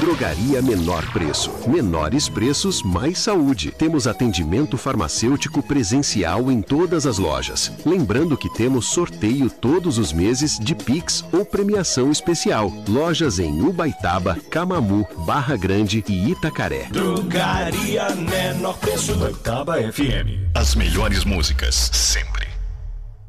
Drogaria Menor Preço. Menores preços, mais saúde. Temos atendimento farmacêutico presencial em todas as lojas. Lembrando que temos sorteio todos os meses de Pix ou premiação especial. Lojas em Ubaitaba, Camamu, Barra Grande e Itacaré. Drogaria Menor Preço. Ubaitaba FM. As melhores músicas, sempre.